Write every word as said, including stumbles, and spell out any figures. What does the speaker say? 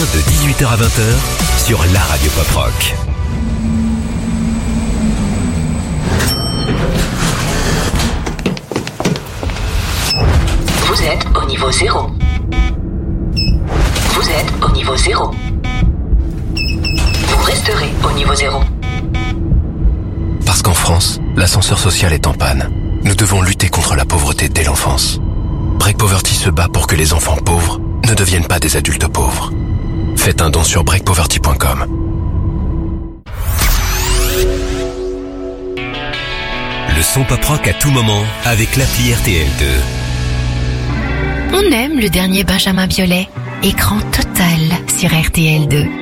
De dix-huit heures à vingt heures sur la radio Pop Rock. Vous êtes au niveau zéro. Vous êtes au niveau zéro. Vous resterez au niveau zéro. Parce qu'en France, l'ascenseur social est en panne. Nous devons lutter contre la pauvreté dès l'enfance. Break Poverty se bat pour que les enfants pauvres ne deviennent pas des adultes pauvres. Faites un don sur break poverty point com. Le son pop rock à tout moment avec l'appli R T L deux. On aime le dernier Benjamin Biolay. Écran total sur R T L deux.